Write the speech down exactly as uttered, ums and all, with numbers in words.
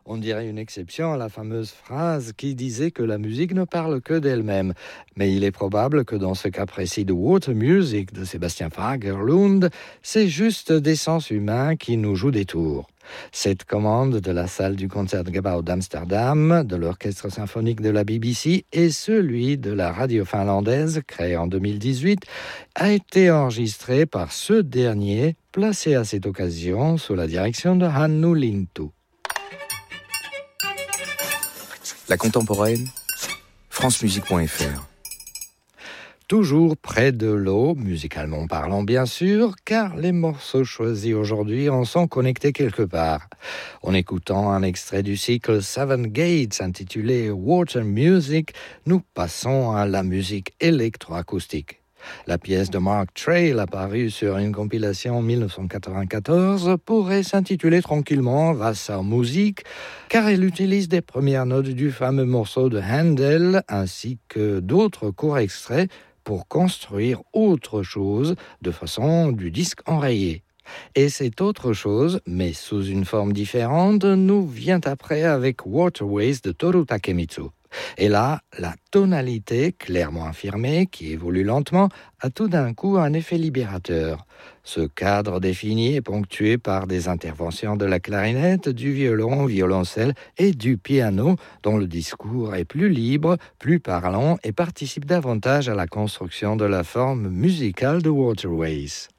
On dirait une exception à la fameuse phrase qui disait que la musique ne parle que d'elle-même. Mais il est probable que dans ce cas précis de Water Music de Sébastien Fagerlund, c'est juste des sens humains qui nous jouent des tours. Cette commande de la salle du Concertgebouw d'Amsterdam, de l'Orchestre symphonique de la B B C et celui de la radio finlandaise, créé en deux mille dix-huit, a été enregistré par ce dernier, placé à cette occasion sous la direction de Hannu Lintu. La contemporaine, francemusique point f r. Toujours près de l'eau, musicalement parlant bien sûr, car les morceaux choisis aujourd'hui en sont connectés quelque part. En écoutant un extrait du cycle Seven Gates intitulé Water Music, nous passons à la musique électroacoustique. La pièce de Mark Trail, apparue sur une compilation en dix-neuf cent quatre-vingt-quatorze, pourrait s'intituler tranquillement Wassermusik, car elle utilise des premières notes du fameux morceau de Handel ainsi que d'autres courts extraits pour construire autre chose de façon du disque enrayé. Et cette autre chose, mais sous une forme différente, nous vient après avec Waterways de Toru Takemitsu. Et là, la tonalité clairement affirmée, qui évolue lentement, a tout d'un coup un effet libérateur. Ce cadre défini est ponctué par des interventions de la clarinette, du violon, violoncelle et du piano, dont le discours est plus libre, plus parlant et participe davantage à la construction de la forme musicale de Waterways.